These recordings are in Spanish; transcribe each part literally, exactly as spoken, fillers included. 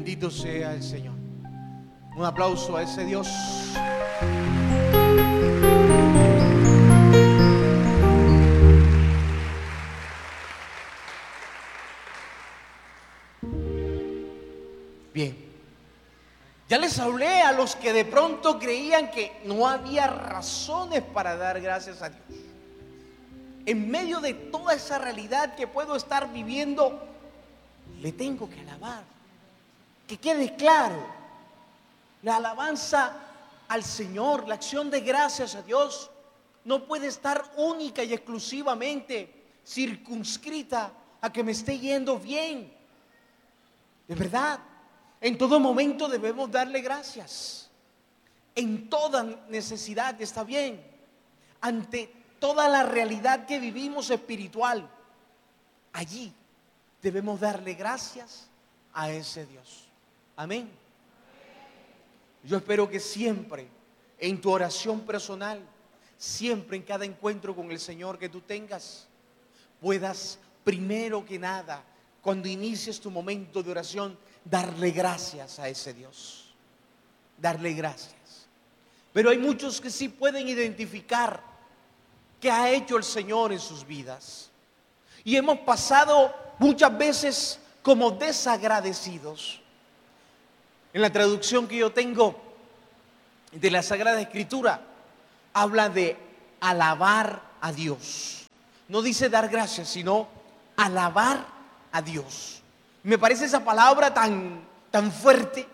Bendito sea el Señor. Un aplauso a ese Dios. Bien, ya les hablé a los que de pronto creían que no había razones para dar gracias a Dios. En medio de toda esa realidad que puedo estar viviendo, le tengo que alabar. Que quede claro, la alabanza al Señor, la acción de gracias a Dios, no puede estar única y exclusivamente circunscrita a que me esté yendo bien. De verdad, en todo momento debemos darle gracias. En toda necesidad está bien. Ante toda la realidad que vivimos espiritual, allí debemos darle gracias a ese Dios. Amén. Yo espero que siempre en tu oración personal, siempre en cada encuentro con el Señor que tú tengas, puedas primero que nada, cuando inicies tu momento de oración, darle gracias a ese Dios. Darle gracias. Pero hay muchos que sí pueden identificar qué ha hecho el Señor en sus vidas. Y hemos pasado muchas veces como desagradecidos. En la traducción que yo tengo de la Sagrada Escritura, habla de alabar a Dios. No dice dar gracias, sino alabar a Dios. Me parece esa palabra tan, tan fuerte.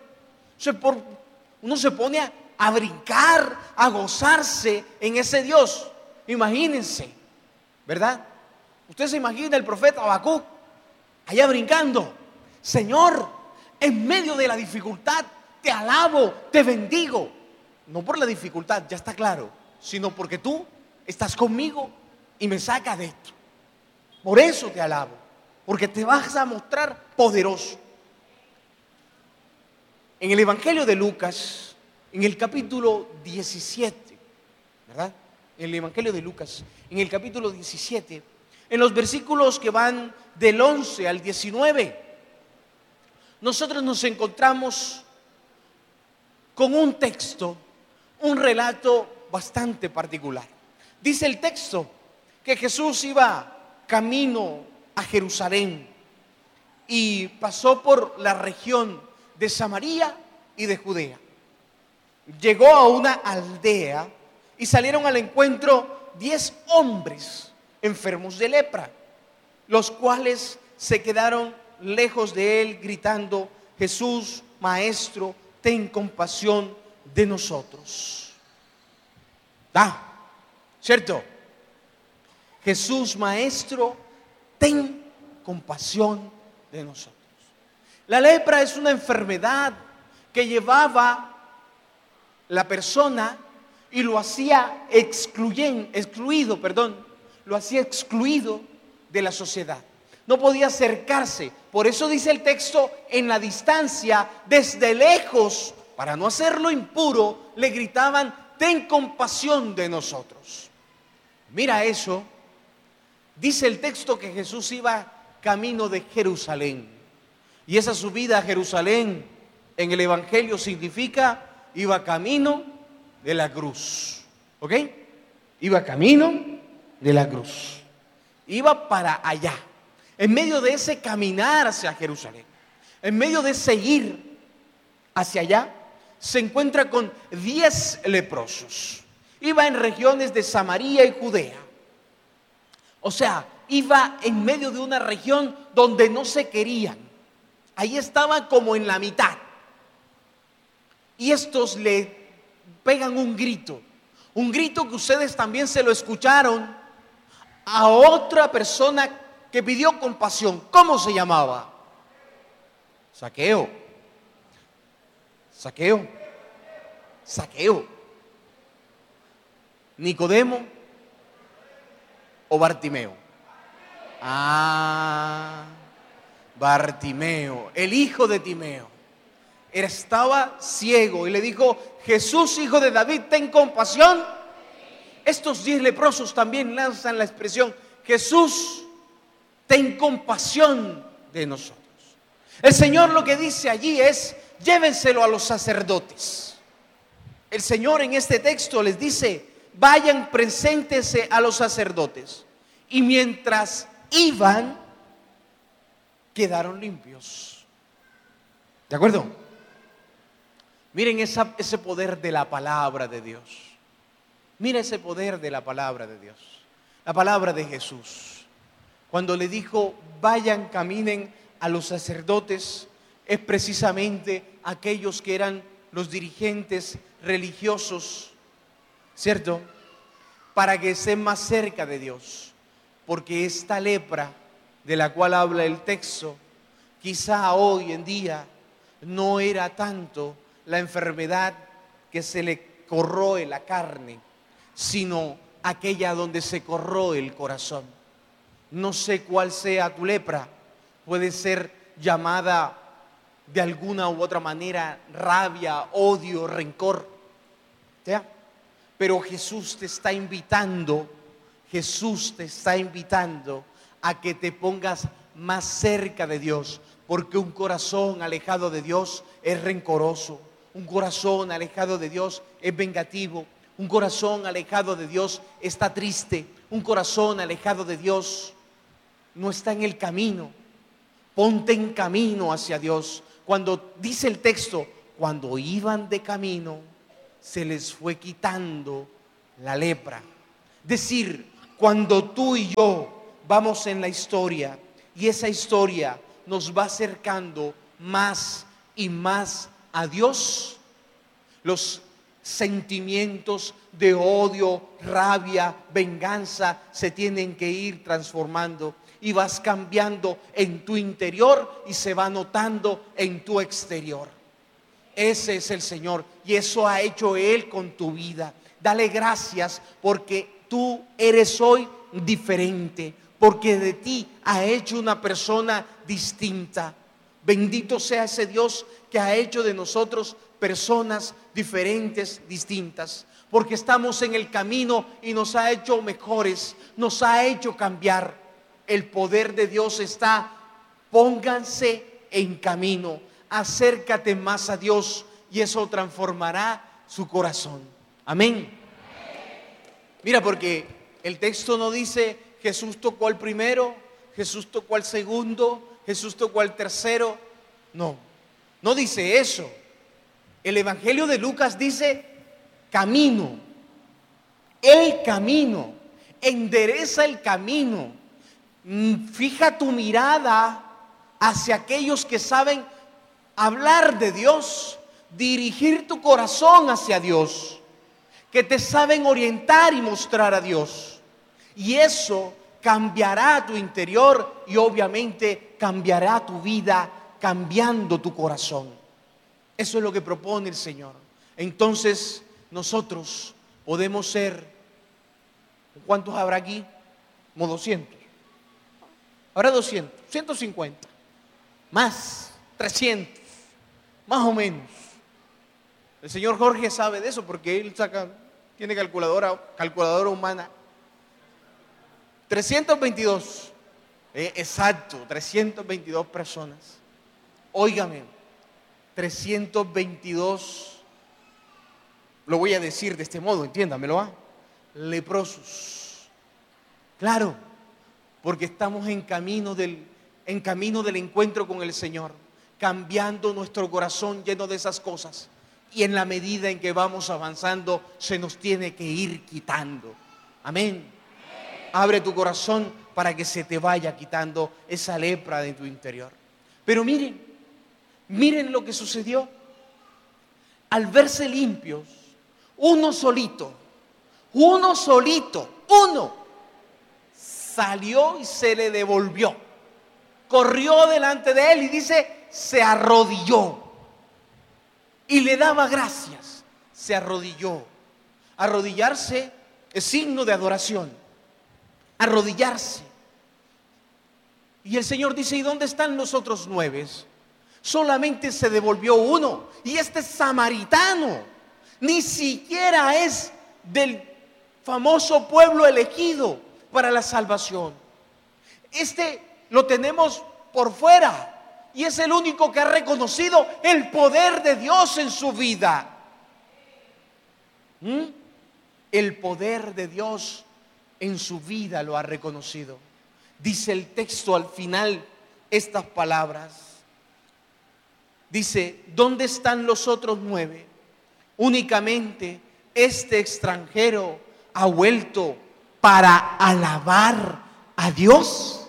Uno se pone a, a brincar, a gozarse en ese Dios. Imagínense, ¿verdad? Usted se imagina el profeta Habacuc allá brincando. Señor, en medio de la dificultad, te alabo, te bendigo. No por la dificultad, ya está claro, sino porque tú estás conmigo y me sacas de esto. Por eso te alabo, porque te vas a mostrar poderoso. En el Evangelio de Lucas, en el capítulo diecisiete, ¿verdad? En el Evangelio de Lucas, en el capítulo diecisiete, en los versículos que van del once al diecinueve, nosotros nos encontramos con un texto, un relato bastante particular. Dice el texto que Jesús iba camino a Jerusalén y pasó por la región de Samaria y de Judea. Llegó a una aldea y salieron al encuentro diez hombres enfermos de lepra, los cuales se quedaron lejos de él gritando: Jesús, Maestro, ten compasión de nosotros. ¿Ah? ¿Cierto? Jesús, Maestro, ten compasión de nosotros. La lepra es una enfermedad que llevaba la persona y lo hacía excluyen, excluido, perdón, lo hacía excluido de la sociedad. No podía acercarse. Por eso dice el texto, en la distancia, desde lejos, para no hacerlo impuro, le gritaban: ten compasión de nosotros. Mira eso. Dice el texto que Jesús iba camino de Jerusalén. Y esa subida a Jerusalén en el Evangelio significa: iba camino de la cruz. ¿Ok? Iba camino de la cruz. Iba para allá. En medio de ese caminar hacia Jerusalén, en medio de ese ir hacia allá, se encuentra con diez leprosos. Iba en regiones de Samaria y Judea. O sea, iba en medio de una región donde no se querían. Ahí estaban como en la mitad. Y estos le pegan un grito. Un grito que ustedes también se lo escucharon a otra persona que pidió compasión. ¿Cómo se llamaba? Zaqueo. Zaqueo. Zaqueo. Nicodemo o Bartimeo. Ah, Bartimeo, el hijo de Timeo. Estaba ciego y le dijo: Jesús, hijo de David, ten compasión. Estos diez leprosos también lanzan la expresión: Jesús, ten compasión de nosotros. El Señor lo que dice allí es: llévenselo a los sacerdotes. El Señor en este texto les dice: vayan, preséntense a los sacerdotes. Y mientras iban, quedaron limpios. ¿De acuerdo? Miren esa, ese poder de la palabra de Dios. Mira ese poder de la palabra de Dios. La palabra de Jesús. Cuando le dijo: vayan, caminen a los sacerdotes, es precisamente aquellos que eran los dirigentes religiosos, ¿cierto? Para que estén más cerca de Dios. Porque esta lepra de la cual habla el texto, quizá hoy en día no era tanto la enfermedad que se le corroe la carne, sino aquella donde se corroe el corazón. No sé cuál sea tu lepra, puede ser llamada de alguna u otra manera rabia, odio, rencor, ¿ya? Pero Jesús te está invitando, Jesús te está invitando a que te pongas más cerca de Dios, porque un corazón alejado de Dios es rencoroso, un corazón alejado de Dios es vengativo, un corazón alejado de Dios está triste, un corazón alejado de Dios no está en el camino. Ponte en camino hacia Dios. Cuando dice el texto, cuando iban de camino, se les fue quitando la lepra. Decir, cuando tú y yo vamos en la historia y esa historia nos va acercando más y más a Dios, los sentimientos de odio, rabia, venganza se tienen que ir transformando. Y vas cambiando en tu interior y se va notando en tu exterior. Ese es el Señor y eso ha hecho Él con tu vida. Dale gracias porque tú eres hoy diferente, porque de ti ha hecho una persona distinta. Bendito sea ese Dios que ha hecho de nosotros personas diferentes, distintas, porque estamos en el camino y nos ha hecho mejores, nos ha hecho cambiar. El poder de Dios está: pónganse en camino, acércate más a Dios y eso transformará su corazón. Amén. Mira, porque el texto no dice Jesús tocó al primero, Jesús tocó al segundo, Jesús tocó al tercero. No, no dice eso. El Evangelio de Lucas dice camino, el camino, endereza el camino. Fija tu mirada hacia aquellos que saben hablar de Dios, dirigir tu corazón hacia Dios, que te saben orientar y mostrar a Dios. Y eso cambiará tu interior y obviamente cambiará tu vida, cambiando tu corazón. Eso es lo que propone el Señor. Entonces nosotros podemos ser, ¿cuántos habrá aquí? Como doscientos. Habrá doscientos, ciento cincuenta, más, trescientos, más o menos. El señor Jorge sabe de eso porque él saca, tiene calculadora, calculadora humana. trescientos veintidós, eh, exacto, trescientos veintidós personas. Óigame, trescientos veintidós, lo voy a decir de este modo, entiéndamelo, ¿ah? Leprosos. Claro. Porque estamos en camino del, en camino del encuentro con el Señor, cambiando nuestro corazón lleno de esas cosas. Y en la medida en que vamos avanzando, se nos tiene que ir quitando. Amén. Abre tu corazón para que se te vaya quitando esa lepra de tu interior. Pero miren, miren lo que sucedió. Al verse limpios, uno solito, uno solito, uno. Salió y se le devolvió. Corrió delante de él y dice, se arrodilló. Y le daba gracias. Se arrodilló. Arrodillarse es signo de adoración. Arrodillarse. Y el Señor dice, ¿y dónde están los otros nueve? Solamente se devolvió uno. Y este es samaritano. Ni siquiera es del famoso pueblo elegido para la salvación. Este lo tenemos por fuera y es el único que ha reconocido el poder de Dios en su vida. ¿Mm? El poder de Dios en su vida lo ha reconocido. Dice el texto al final estas palabras. Dice: ¿dónde están los otros nueve? Únicamente este extranjero ha vuelto para alabar a Dios.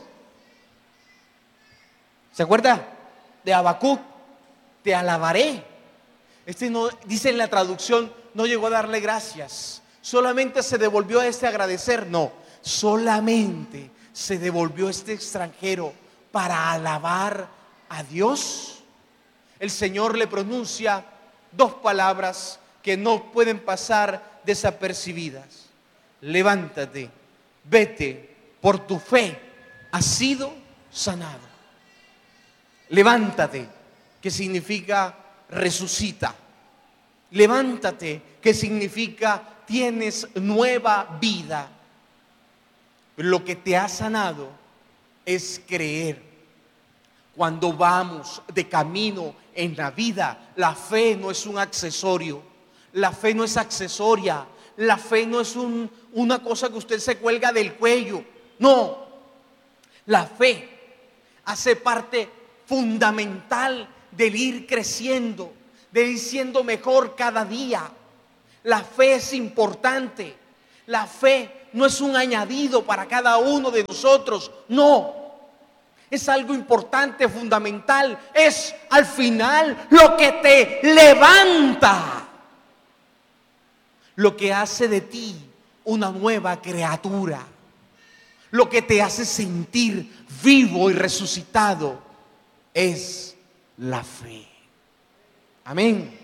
¿Se acuerda de Habacuc? Te alabaré. Este no, dice en la traducción, no llegó a darle gracias, solamente se devolvió a este agradecer. No, solamente se devolvió este extranjero para alabar a Dios. El Señor le pronuncia dos palabras que no pueden pasar desapercibidas: levántate, vete, por tu fe has sido sanado. Levántate, que significa resucita. Levántate, que significa tienes nueva vida. Lo que te ha sanado es creer. Cuando vamos de camino en la vida, la fe no es un accesorio. La fe no es accesoria. La fe no es un, una cosa que usted se cuelga del cuello. No. La fe hace parte fundamental del ir creciendo, de ir siendo mejor cada día. La fe es importante. La fe no es un añadido para cada uno de nosotros. No. Es algo importante, fundamental. Es al final lo que te levanta, lo que hace de ti una nueva criatura, lo que te hace sentir vivo y resucitado es la fe. Amén.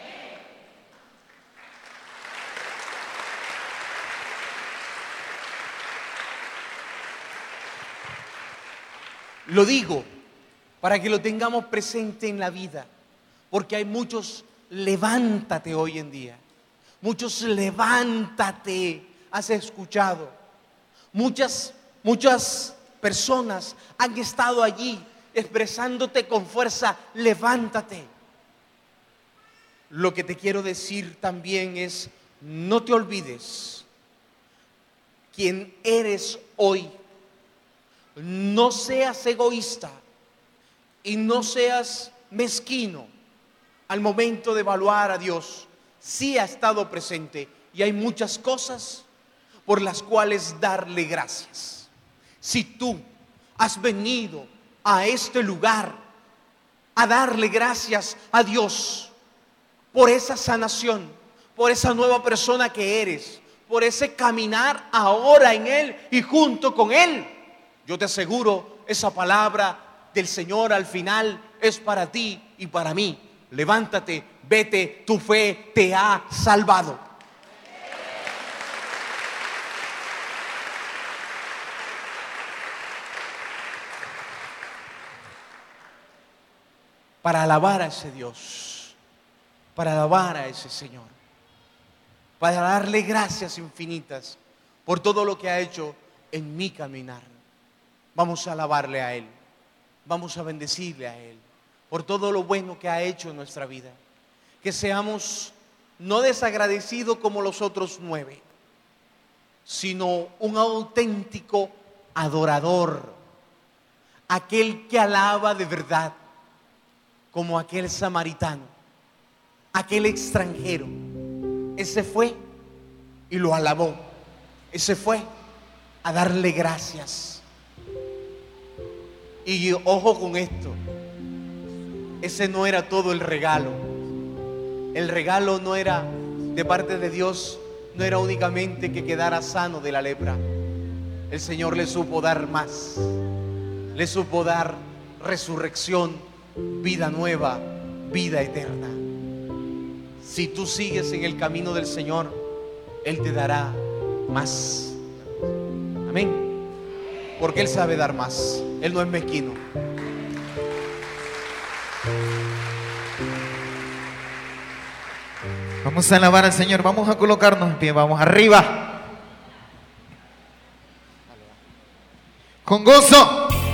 Lo digo para que lo tengamos presente en la vida, porque hay muchos levántate hoy en día. Muchos levántate has escuchado. Muchas, muchas personas han estado allí expresándote con fuerza: levántate. Lo que te quiero decir también es: no te olvides quién eres hoy. No seas egoísta y no seas mezquino al momento de evaluar a Dios. Sí ha estado presente y hay muchas cosas por las cuales darle gracias. Si tú has venido a este lugar a darle gracias a Dios por esa sanación, por esa nueva persona que eres, por ese caminar ahora en Él y junto con Él, yo te aseguro, esa palabra del Señor al final es para ti y para mí. Levántate, vete, tu fe te ha salvado. Para alabar a ese Dios, para alabar a ese Señor, para darle gracias infinitas por todo lo que ha hecho en mi caminar. Vamos a alabarle a Él, vamos a bendecirle a Él por todo lo bueno que ha hecho en nuestra vida. Que seamos no desagradecidos como los otros nueve, sino un auténtico adorador, aquel que alaba de verdad, como aquel samaritano, aquel extranjero. Ese fue y lo alabó, ese fue a darle gracias. Y ojo con esto, ese no era todo el regalo. El regalo no era de parte de Dios, no era únicamente que quedara sano de la lepra. El Señor le supo dar más, le supo dar resurrección, vida nueva, vida eterna. Si tú sigues en el camino del Señor, Él te dará más. Amén. Porque Él sabe dar más. Él no es mezquino. Vamos a alabar al Señor. Vamos a colocarnos en pie. Vamos arriba. Con gozo.